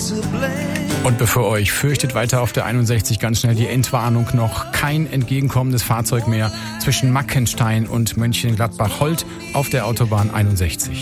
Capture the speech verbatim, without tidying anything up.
Und bevor ihr euch fürchtet, weiter auf der einundsechzig ganz schnell die Endwarnung noch. Kein entgegenkommendes Fahrzeug mehr zwischen Mackenstein und Mönchengladbach-Holt auf der Autobahn einundsechzig.